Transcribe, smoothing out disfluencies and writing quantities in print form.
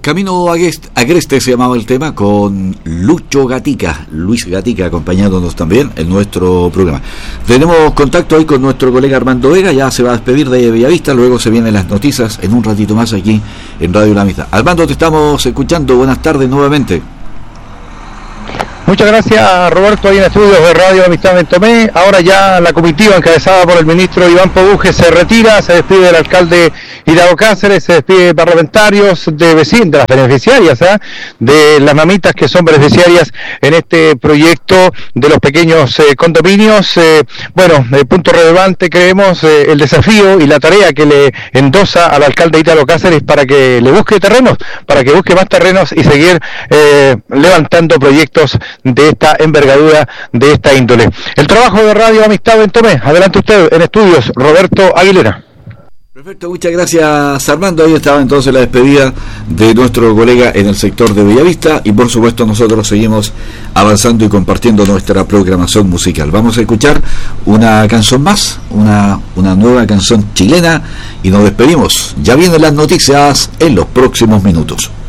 Camino Agreste se llamaba el tema, con Luis Gatica, acompañándonos también en nuestro programa. Tenemos contacto hoy con nuestro colega Armando Vega, ya se va a despedir de Bellavista, luego se vienen las noticias en un ratito más aquí en Radio La Amistad. Armando, te estamos escuchando, buenas tardes nuevamente. Muchas gracias, Roberto, ahí en estudios de Radio Amistad en Tomé. Ahora ya la comitiva encabezada por el ministro Iván Pobuje se retira, se despide del alcalde Hilario Cáceres, se despide de parlamentarios, de vecinos, de las beneficiarias, de las mamitas que son beneficiarias en este proyecto de los pequeños condominios. El punto relevante, creemos, el desafío y la tarea que le endosa al alcalde Hilario Cáceres para que le busque terrenos, para que busque más terrenos y seguir levantando proyectos de esta envergadura, de esta índole. El trabajo de Radio Amistad en Tomé. Adelante usted en estudios, Roberto Aguilera. Perfecto, muchas gracias, Armando. Ahí estaba entonces la despedida de nuestro colega en el sector de Bellavista, y por supuesto nosotros seguimos avanzando y compartiendo nuestra programación musical. Vamos a escuchar una canción más, una nueva canción chilena, y nos despedimos. Ya vienen las noticias en los próximos minutos.